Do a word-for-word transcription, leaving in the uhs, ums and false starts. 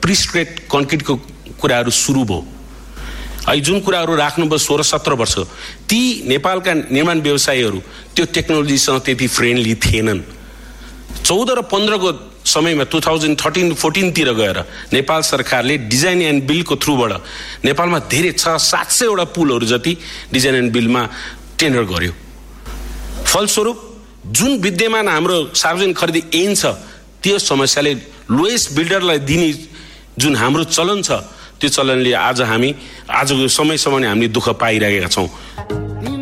प्रिस्क्रेट कन्क्रिटको कुराहरू सुरु भयो। अहिले जुन कुराहरू राख्नुभयो सोह्र सत्र वर्ष, ती नेपालका निर्माण व्यवसायीहरू त्यो टेक्नोलोजीसँग त्यति फ्रेन्डली थिएनन्। चौध र पन्ध्रको समयमा टु थाउजन्ड थर्टिन फोर्टिनतिर गएर नेपाल सरकारले डिजाइन एन्ड बिलको थ्रुबाट नेपालमा धेरै छ सात सयवटा पुलहरू जति डिजाइन एन्ड बिलमा टेन्डर गर्यो। फलस्वरूप जुन विद्यमान हाम्रो सार्वजनिक खरिद ऐन छ त्यो समस्याले लोएस्ट बिल्डरलाई दिने जुन हाम्रो चलन छ त्यो चलनले आज हामी आजको समयसम्म नै हामीले दुःख पाइरहेका छौँ।